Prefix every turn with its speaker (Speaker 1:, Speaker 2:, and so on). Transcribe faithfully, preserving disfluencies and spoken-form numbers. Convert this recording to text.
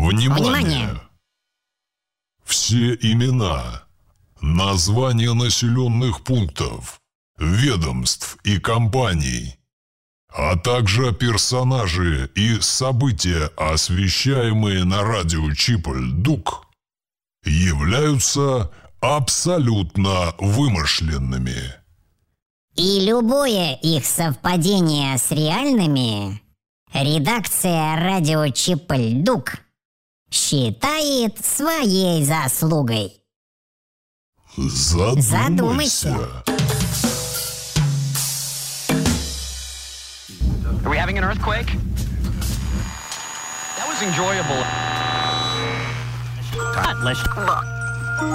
Speaker 1: Внимание!
Speaker 2: Внимание!
Speaker 1: Все имена, названия населенных пунктов, ведомств и компаний, а также персонажи и события, освещаемые на радио Чиполь-Дук, являются абсолютно вымышленными.
Speaker 2: И любое их совпадение с реальными редакция радио Чиполь-Дук считает своей заслугой.
Speaker 1: Задумайся.
Speaker 2: Задумайся.
Speaker 3: Are we having an earthquake? That was enjoyable. Let's look.